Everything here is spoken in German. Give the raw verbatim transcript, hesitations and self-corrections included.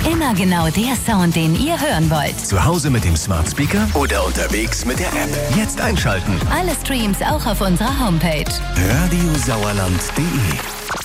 Immer genau der Sound, den ihr hören wollt. Zu Hause mit dem Smart Speaker oder unterwegs mit der App. Jetzt einschalten. Alle Streams auch auf unserer Homepage. radiosauerland punkt de